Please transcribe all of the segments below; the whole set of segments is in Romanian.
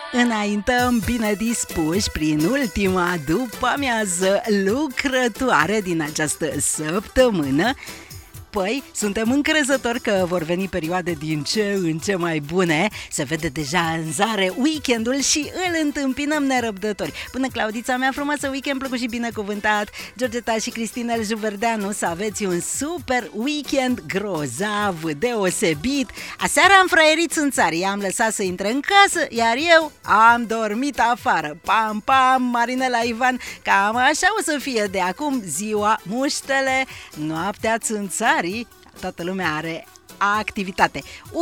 Înaintăm bine dispuși prin ultima după-amiază lucrătoare din această săptămână. Păi, suntem încrezători că vor veni perioade din ce în ce mai bune. Se vede deja în zare weekendul și îl întâmpinăm nerăbdători. Bună, Claudița mea frumoasă, weekend plăcut și binecuvântat. Georgeta și Cristinel Juverdeanu, să aveți un super weekend grozav, deosebit. Aseară am fraierit în țară, i-am lăsat să intre în casă, iar eu am dormit afară. Pam, pam, Marinela Ivan, cam așa o să fie de acum ziua muștele, noaptea țânțarii. Toată lumea are activitate.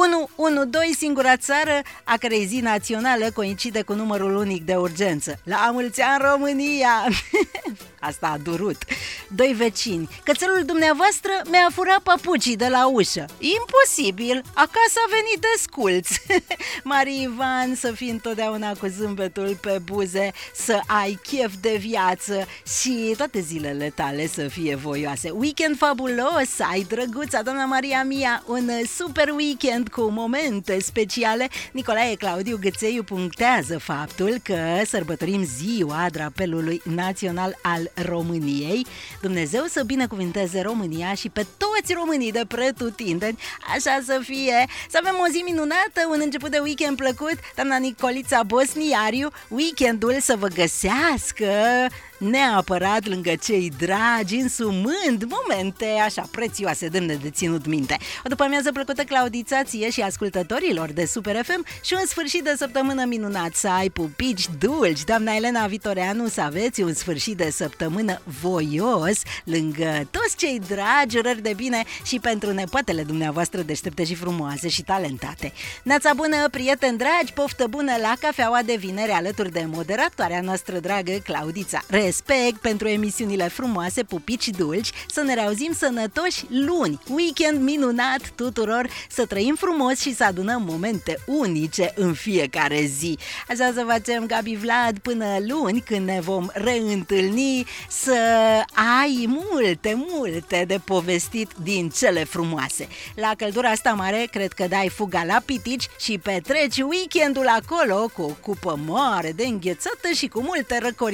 112, singura țară a cărei zi națională coincide cu numărul unic de urgență. La mulți ani, România! Asta a durut. 2 vecini. Cățelul dumneavoastră mi-a furat papucii de la ușă. Imposibil, acasă a venit desculț. Mari Ivan, să fii întotdeauna cu zâmbetul pe buze, să ai chef de viață și toate zilele tale să fie voioase. Weekend fabulos, ai drăguța, doamna Maria Mia, un super weekend cu momente speciale. Nicolae Claudiu Gâțeiu punctează faptul că sărbătorim ziua drapelului național al României. Dumnezeu să binecuvânteze România și pe toți românii de pretutindeni, așa să fie. Să avem o zi minunată, un început de weekend plăcut. Doamna Nicolița Bosniariu, weekendul să vă găsească neapărat lângă cei dragi, însumând momente așa prețioase, demne de ținut minte. O după-amiază plăcută, Claudița, ție și ascultătorilor de Super FM și un sfârșit de săptămână minunat, să ai pupici dulci. Doamna Elena Vitoreanu, să aveți un sfârșit de săptămână voios lângă toți cei dragi, urări de bine și pentru nepoatele dumneavoastră deștepte și frumoase și talentate. Neața bună, prieteni dragi, poftă bună la cafeaua de vineri alături de moderatoarea noastră dragă, Claudița. Respect pentru emisiunile frumoase, pupici dulci, să ne reauzim sănătoși luni. Weekend minunat tuturor, să trăim frumos și să adunăm momente unice în fiecare zi. Așa să facem, Gabi Vlad, până luni când ne vom reîntâlni, să ai multe de povestit din cele frumoase. La căldura asta mare, cred că dai fuga la pitici și petreci weekendul acolo cu o cupă mare de înghețată și cu multe răcori